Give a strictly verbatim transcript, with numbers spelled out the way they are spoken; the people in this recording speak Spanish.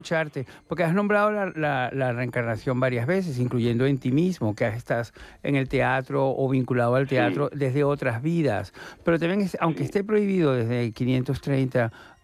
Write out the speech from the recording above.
Escucharte, porque has nombrado la, la- la reencarnación varias veces, incluyendo en ti mismo, que estás en el teatro o vinculado al Sí, teatro desde otras vidas. Pero también, es- aunque sí, esté prohibido desde quinientos treinta,